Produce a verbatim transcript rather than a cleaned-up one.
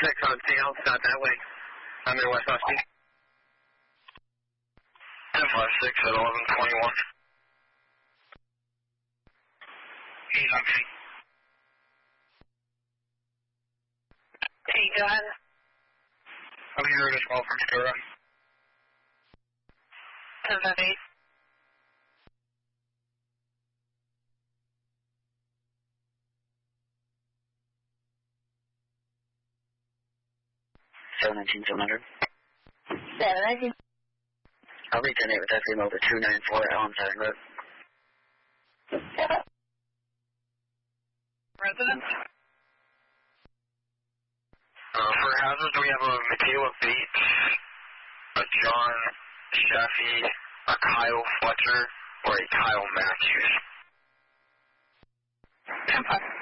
six on tail, it's not that way. I'm in West Austin. ten five six at eleven twenty-one. eight on eight. Hey, John. I'm here as well from Stura. ten five eight. seven nineteen, seven hundred. seven nineteen. I'll reach in with F M over two nine four Allen Siren Road. Residence? Uh, for hazards, we have a Michaela Bates, a John Shaffey, a Kyle Fletcher, or a Kyle Matthews. ten five.